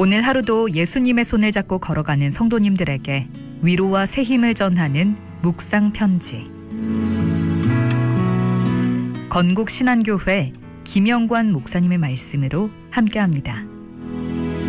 오늘 하루도 예수님의 손을 잡고 걸어가는 성도님들에게 위로와 새 힘을 전하는 묵상 편지. 건국신안교회 김영관 목사님의 말씀으로 함께합니다.